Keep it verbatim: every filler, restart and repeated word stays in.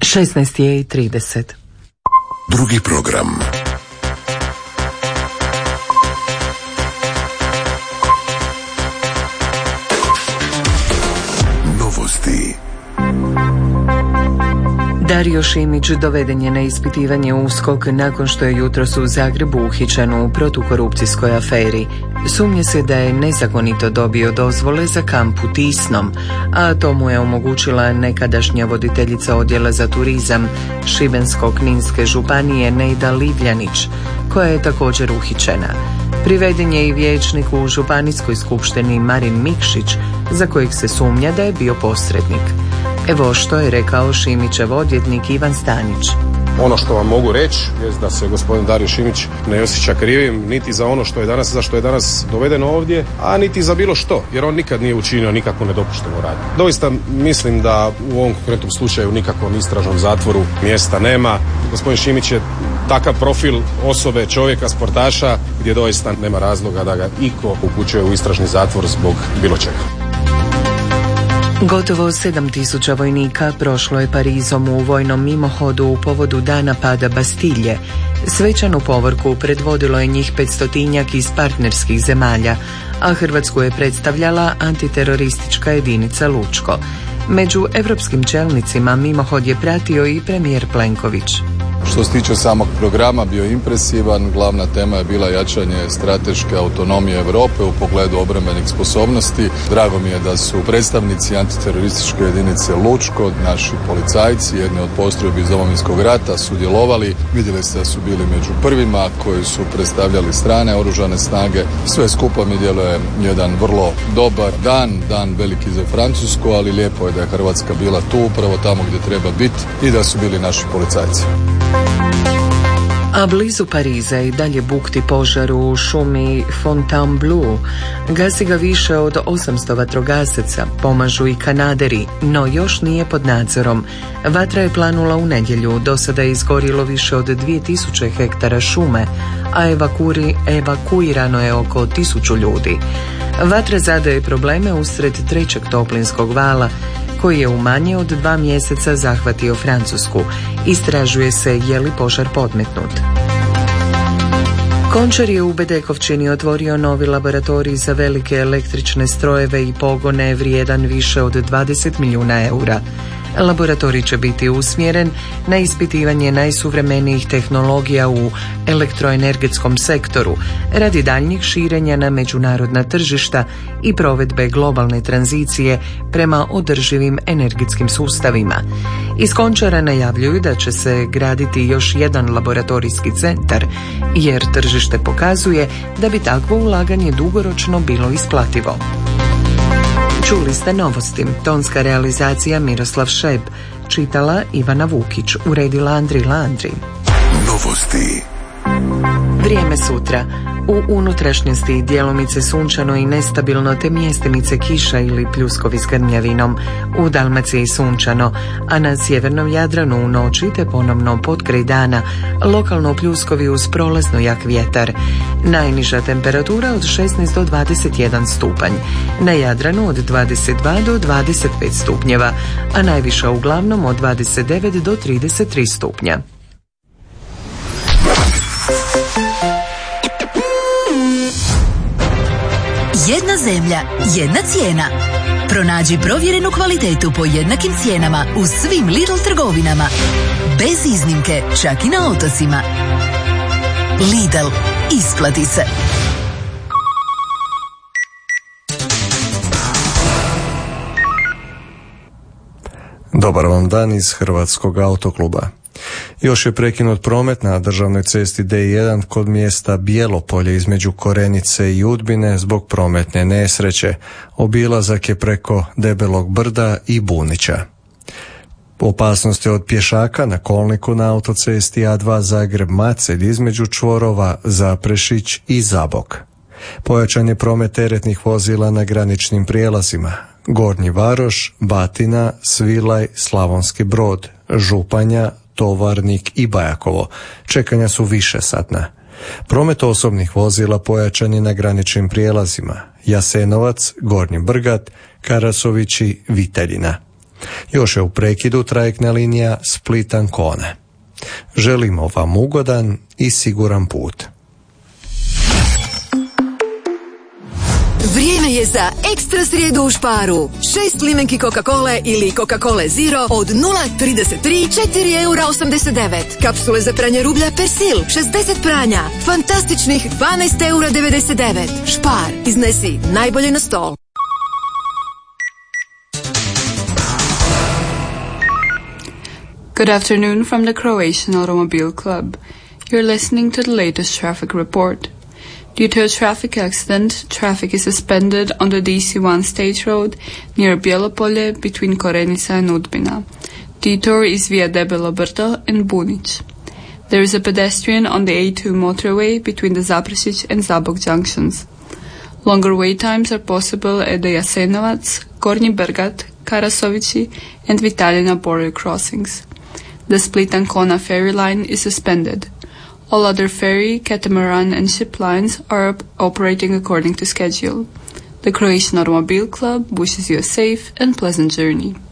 šesnaest je i trideset. Drugi program. Novosti. Dario Šimić doveden je na ispitivanje u USKOK nakon što je jutros u Zagrebu uhićen u protukorupcijskoj aferi. Sumnje se da je nezakonito dobio dozvole za kamp u Tisnom, a to mu je omogućila nekadašnja voditeljica odjela za turizam Šibensko-kninske županije Nejda Livljanić, koja je također uhićena. Priveden je i vijećnik u županijskoj skupštini Marin Mikšić, za kojeg se sumnja da je bio posrednik. Evo što je rekao Šimićev odvjetnik Ivan Stanić. Ono što vam mogu reći je da se gospodin Dario Šimić ne osjeća krivim niti za ono što je danas, za što je danas doveden ovdje, a niti za bilo što, jer on nikad nije učinio nikakvu nedopuštenu radnju. Doista mislim da u ovom konkretnom slučaju nikakvom istražnom zatvoru mjesta nema. Gospodin Šimić je takav profil osobe, čovjeka, sportaša, gdje doista nema razloga da ga iko upućuje u istražni zatvor zbog bilo čega. Gotovo sedam tisuća vojnika prošlo je Parizom u vojnom mimohodu u povodu dana pada Bastilje. Svečanu povorku predvodilo je njih petstotinjak iz partnerskih zemalja, a Hrvatsku je predstavljala antiteroristička jedinica Lučko. Među europskim čelnicima mimohod je pratio i premijer Plenković. Što se tiče samog programa, bio impresivan. Glavna tema je bila jačanje strateške autonomije Europe u pogledu obrambenih sposobnosti. Drago mi je da su predstavnici antiterorističke jedinice Lučko, naši policajci, jedni od postrojbi iz Domovinskog rata, sudjelovali. Vidjeli ste da su bili među prvima koji su predstavljali strane oružane snage. Sve skupa mi djeluje jedan vrlo dobar dan, dan veliki za Francusku, ali lijepo je da je Hrvatska bila tu, upravo tamo gdje treba biti i da su bili naši policajci. A blizu Pariza i dalje bukti požar u šumi Fontainebleau. Gasi ga više od osamsto vatrogasaca, pomažu i Kanaderi, no još nije pod nadzorom. Vatra je planula u nedjelju, do sada je izgorilo više od dvije tisuće hektara šume, a evakuri, evakuirano je oko tisuću ljudi. Vatra zadaje probleme usred trećeg toplinskog vala, koji je u manje od dva mjeseca zahvatio Francusku. Istražuje se je li požar podmetnut. Končar je u Bedekovčini otvorio novi laboratorij za velike električne strojeve i pogone vrijedan više od dvadeset milijuna eura. Laboratorij će biti usmjeren na ispitivanje najsuvremenijih tehnologija u elektroenergetskom sektoru radi daljnjeg širenja na međunarodna tržišta i provedbe globalne tranzicije prema održivim energetskim sustavima. Iz Končara najavljuju da će se graditi još jedan laboratorijski centar, jer tržište pokazuje da bi takvo ulaganje dugoročno bilo isplativo. Čuli ste novosti. Tonska realizacija Miroslav Šeb. Čitala Ivana Vukić. Uredila Andri Landri. Novosti. Vrijeme sutra. U unutrašnjosti djelomice sunčano i nestabilno, te mjestimice kiša ili pljuskovi s grmljavinom. U Dalmaciji sunčano, a na sjevernom Jadranu u noći te ponovno potkraj dana lokalno pljuskovi uz prolazno jak vjetar. Najniža temperatura od šesnaest do dvadeset jedan stupanj. Na Jadranu od dvadeset dva do dvadeset pet stupnjeva, a najviša uglavnom od dvadeset devet do trideset tri stupnja. Jedna zemlja, jedna cijena. Pronađi provjerenu kvalitetu po jednakim cijenama u svim Lidl trgovinama. Bez iznimke, čak i na otocima. Lidl, isplati se. Dobar vam dan iz Hrvatskog autokluba. Još je prekinut promet na državnoj cesti D jedan kod mjesta Bijelopolje između Korenice i Udbine zbog prometne nesreće. Obilazak je preko Debelog brda i Bunića. Opasnosti od pješaka na kolniku na autocesti A dva Zagreb-Macelj između čvorova Zaprešić i Zabok. Pojačan je promet teretnih vozila na graničnim prijelazima. Gornji Varoš, Batina, Svilaj, Slavonski Brod, Županja, Tovarnik i Bajakovo. Čekanja su višesatna. Promet osobnih vozila pojačan je na graničnim prijelazima. Jasenovac, Gornji Brgat, Karasovići, Viteljina. Još je u prekidu trajektna linija Split-Ancona. Želimo vam ugodan i siguran put. Vrijeme je za ekstra srijedu u Sparu. Šest limenki Coca-Cola ili Coca-Cola Zero od nula trideset tri, četiri eura osamdeset devet. Kapsule za pranje rublja Persil, šezdeset pranja. Fantastičnih dvanaest eura devedeset devet. Spar, iznesi najbolje na stol. Good afternoon from the Croatian Automobile Club. You're listening to the latest traffic report. Due to a traffic accident, traffic is suspended on the D C one state road near Bijelopolje between Korenica and Udbina. Detour is via Debelo Brdo and Bunić. There is a pedestrian on the A two motorway between the Zaprešić and Zabok junctions. Longer wait times are possible at the Jasenovac, Gornji Bergat, Karasovići and Vitaljina border crossings. The Split-Ancona ferry line is suspended. All other ferry, catamaran and ship lines are op- operating according to schedule. The Croatian Automobile Club wishes you a safe and pleasant journey.